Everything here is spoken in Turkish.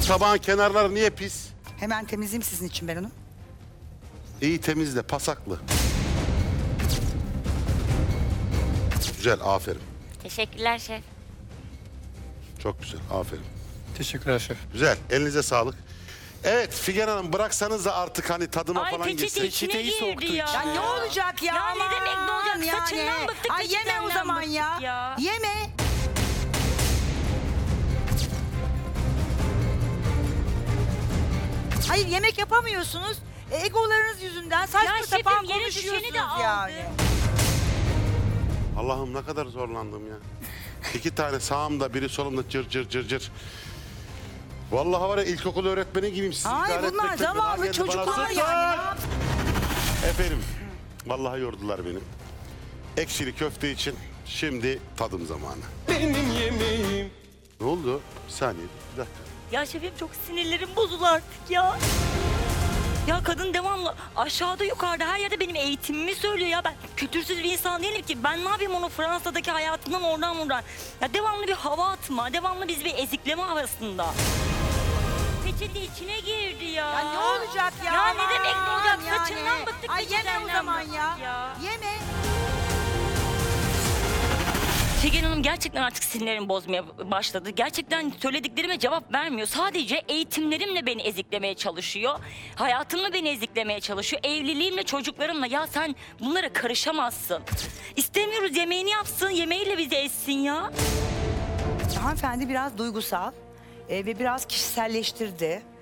tabağın kenarları niye pis? Hemen temizleyeyim sizin için ben onu. İyi temizle, pasaklı. Güzel, aferin. Teşekkürler şef. Çok güzel, aferin. Teşekkürler şef. Güzel, elinize sağlık. Evet, Figen Hanım bıraksanız da artık hani tadıma Ay falan peçete geçsek. içine Peçeteyi girdi soktu ya. Ya ne olacak ya? Ya ne demek ne olacak? Aman Saçından bıktık, Ay yeme o peçetenden zaman bıktık ya. ya. Yeme. Hayır yemek yapamıyorsunuz. Egolarınız yüzünden saçma Ya sapan şefim, yere düşeni de konuşuyorsunuz aldı. yani. Allah'ım ne kadar zorlandım ya. 2 tane sağımda, biri solumda cır cır cır cır. Vallahi var ya ilkokul öğretmeni gibiyim. Sizi Ay idare bunlar etmekle bana zavallı geldi, bana çocuklar sık. yani. Efendim, vallahi yordular beni. Ekşili köfte için şimdi tadım zamanı. Benim yemeğim. Ne oldu? Bir saniye, bir dakika. Ya şefim çok sinirlerim bozuldu artık ya. Ya kadın devamlı aşağıda yukarıda her yerde benim eğitimimi söylüyor ya. Ben kültürsüz bir insan değilim ki. Ben ne yapayım onu Fransa'daki hayatından oradan buradan. Ya devamlı bir hava atma, devamlı biz bir ezikleme havasında. Peçete içine girdi ya. Ya ne olacak ya? Ya ne demek ne olacak? Yani. Saçından bıktık, Ay yeme o peçetenden zaman bıktık ya. Yeme. Figen Hanım gerçekten artık sinirlerimi bozmaya başladı. Gerçekten söylediklerime cevap vermiyor. Sadece eğitimlerimle beni eziklemeye çalışıyor. Hayatımla beni eziklemeye çalışıyor. Evliliğimle, çocuklarımla. Ya sen bunlara karışamazsın. İstemiyoruz, yemeğini yapsın, yemeğiyle bizi ezsin ya. Hanımefendi biraz duygusal ve biraz kişiselleştirdi.